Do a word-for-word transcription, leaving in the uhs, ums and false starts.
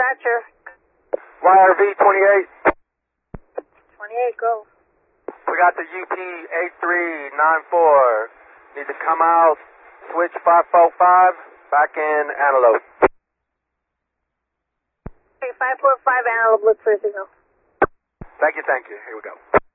dispatcher. Y R V twenty-eight. twenty-eight, go. We got the U P eight three nine four. Need to come out, switch five four five, back in Antelope. Okay, five four five Antelope, look for a signal. Thank you, thank you. Here we go.